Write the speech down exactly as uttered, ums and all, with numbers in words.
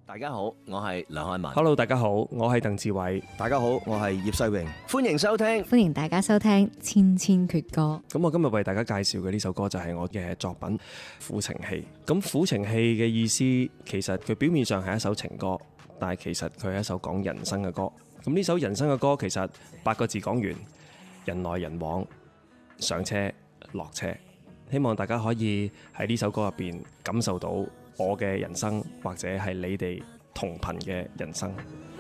大家好，我係梁漢文。 Hello， 大家好，我係鄧志偉。 大家好，我係葉世榮。歡迎收聽， 歡迎大家收聽《千千闕歌》。 咁我今日為大家介紹嘅呢首歌就係我嘅作品《苦情戲》。咁《苦情戲》嘅意思，其實佢表面上係一首情歌，但係其實佢係一首講人生嘅歌。咁呢首人生嘅歌，其實八個字講完：人來人往，上車落車。希望大家可以喺呢首歌入邊感受到我嘅人生，或者係你哋同頻嘅人生。